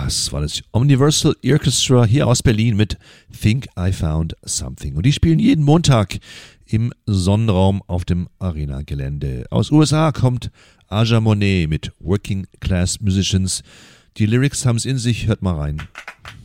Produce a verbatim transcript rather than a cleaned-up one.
Das war das Universal Orchestra hier aus Berlin mit Think I Found Something. Und die spielen jeden Montag im Sonnenraum auf dem Arena-Gelände. Aus U S A kommt Aja Monet mit Working Class Musicians. Die Lyrics haben es in sich, hört mal rein.